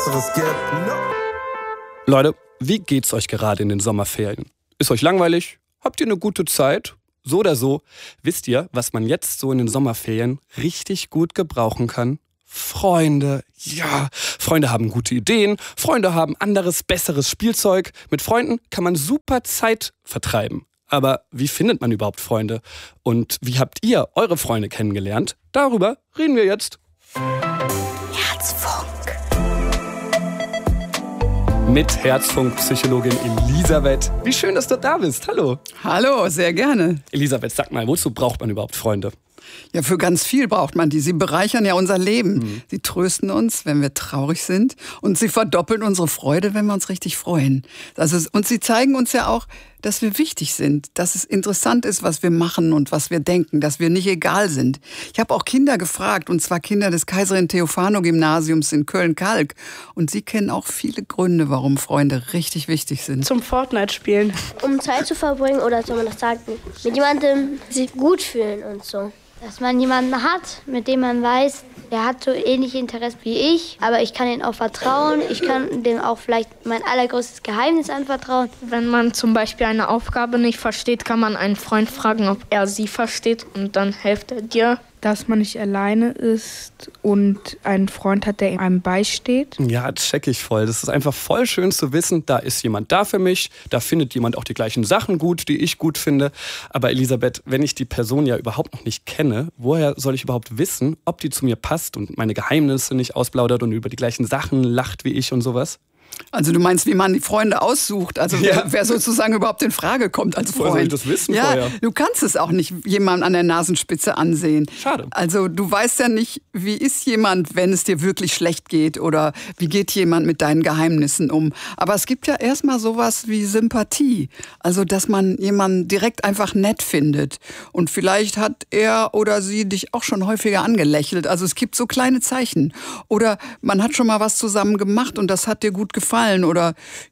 Besseres gibt. Leute, wie geht's euch gerade in den Sommerferien? Ist euch langweilig? Habt ihr eine gute Zeit? So oder so, wisst ihr, was man jetzt so in den Sommerferien richtig gut gebrauchen kann? Freunde. Ja, Freunde haben gute Ideen, Freunde haben anderes, besseres Spielzeug. Mit Freunden kann man super Zeit vertreiben. Aber wie findet man überhaupt Freunde? Und wie habt ihr eure Freunde kennengelernt? Darüber reden wir jetzt. Herzfunk. Mit Herzfunk-Psychologin Elisabeth. Wie schön, dass du da bist. Hallo. Hallo, sehr gerne. Elisabeth, sag mal, wozu braucht man überhaupt Freunde? Ja, für ganz viel braucht man die. Sie bereichern ja unser Leben. Sie trösten uns, wenn wir traurig sind. Und sie verdoppeln unsere Freude, wenn wir uns richtig freuen. Und sie zeigen uns ja auch, dass wir wichtig sind. Dass es interessant ist, was wir machen und was wir denken. Dass wir nicht egal sind. Ich habe auch Kinder gefragt, und zwar Kinder des Kaiserin-Theophano-Gymnasiums in Köln-Kalk. Und sie kennen auch viele Gründe, warum Freunde richtig wichtig sind. Zum Fortnite spielen. Um Zeit zu verbringen oder soll man das sagen, mit jemandem sich gut fühlen und so. Dass man jemanden hat, mit dem man weiß, der hat so ähnliche Interessen wie ich, aber ich kann ihm auch vertrauen. Ich kann dem auch vielleicht mein allergrößtes Geheimnis anvertrauen. Wenn man zum Beispiel eine Aufgabe nicht versteht, kann man einen Freund fragen, ob er sie versteht, und dann hilft er dir. Dass man nicht alleine ist und einen Freund hat, der einem beisteht. Ja, check ich voll. Das ist einfach voll schön zu wissen, da ist jemand da für mich, da findet jemand auch die gleichen Sachen gut, die ich gut finde. Aber Elisabeth, wenn ich die Person ja überhaupt noch nicht kenne, woher soll ich überhaupt wissen, ob die zu mir passt und meine Geheimnisse nicht ausplaudert und über die gleichen Sachen lacht wie ich und sowas? Also du meinst, wie man die Freunde aussucht, also wer sozusagen überhaupt in Frage kommt als Freund. Woher soll ich das wissen vorher? Du kannst es auch nicht jemandem an der Nasenspitze ansehen. Schade. Also du weißt ja nicht, wie ist jemand, wenn es dir wirklich schlecht geht, oder wie geht jemand mit deinen Geheimnissen um. Aber es gibt ja erstmal sowas wie Sympathie, also dass man jemanden direkt einfach nett findet. Und vielleicht hat er oder sie dich auch schon häufiger angelächelt. Also es gibt so kleine Zeichen. Oder man hat schon mal was zusammen gemacht und das hat dir gut gefallen, oder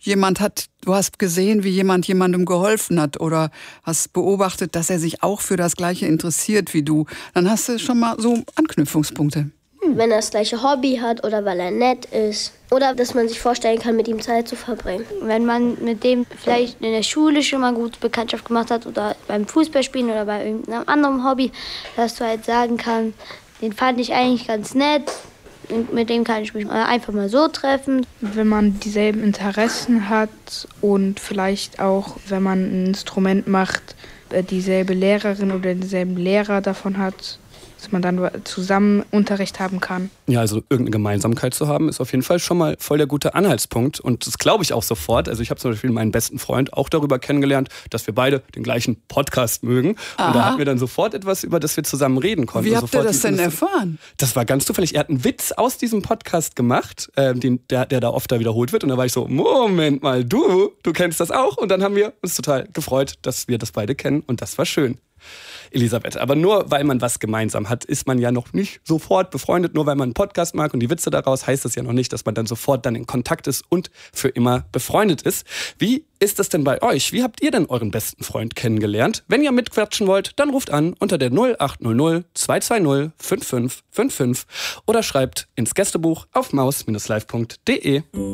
du hast gesehen, wie jemand jemandem geholfen hat, oder hast beobachtet, dass er sich auch für das Gleiche interessiert wie du. Dann hast du schon mal so Anknüpfungspunkte. Wenn er das gleiche Hobby hat oder weil er nett ist. Oder dass man sich vorstellen kann, mit ihm Zeit zu verbringen. Wenn man mit dem vielleicht in der Schule schon mal gut Bekanntschaft gemacht hat oder beim Fußballspielen oder bei irgendeinem anderen Hobby, dass du halt sagen kannst, den fand ich eigentlich ganz nett. Und mit dem kann ich mich einfach mal so treffen. Wenn man dieselben Interessen hat und vielleicht auch, wenn man ein Instrument macht, dieselbe Lehrerin oder denselben Lehrer davon hat, dass man dann zusammen Unterricht haben kann. Ja, also irgendeine Gemeinsamkeit zu haben, ist auf jeden Fall schon mal voll der gute Anhaltspunkt. Und das glaube ich auch sofort. Also ich habe zum Beispiel meinen besten Freund auch darüber kennengelernt, dass wir beide den gleichen Podcast mögen. Aha. Und da hatten wir dann sofort etwas, über das wir zusammen reden konnten. Wie habt ihr das denn erfahren? Das war ganz zufällig. Er hat einen Witz aus diesem Podcast gemacht, der da oft da wiederholt wird. Und da war ich so, Moment mal, du kennst das auch? Und dann haben wir uns total gefreut, dass wir das beide kennen. Und das war schön. Elisabeth, aber nur weil man was gemeinsam hat, ist man ja noch nicht sofort befreundet. Nur weil man einen Podcast mag und die Witze daraus, heißt das ja noch nicht, dass man dann sofort dann in Kontakt ist und für immer befreundet ist. Wie ist das denn bei euch? Wie habt ihr denn euren besten Freund kennengelernt? Wenn ihr mitquatschen wollt, dann ruft an unter der 0800 220 5555 oder schreibt ins Gästebuch auf maus-live.de.